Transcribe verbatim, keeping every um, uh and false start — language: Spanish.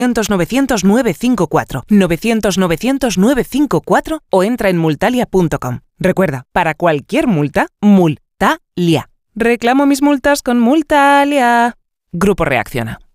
novecientos novecientos novecientos cuatro, novecientos novecientos novecientos cincuenta y cuatro o entra en multalia punto com. Recuerda, para cualquier multa, Multalia. Reclamo mis multas con Multalia. Grupo Reacciona.